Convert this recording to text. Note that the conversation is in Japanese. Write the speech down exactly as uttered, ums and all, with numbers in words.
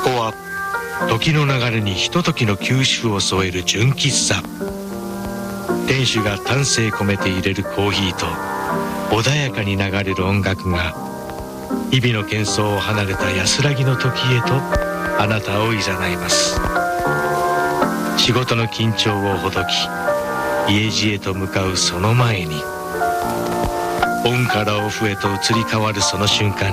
こは時の流れにひとときの休止符を添える純喫茶。店主が丹精込めて入れるコーヒーと穏やかに流れる音楽が日々の喧騒を離れた安らぎの時へとあなたをいざないます。仕事の緊張をほどき家路へと向かうその前に、オンからオフへと移り変わるその瞬間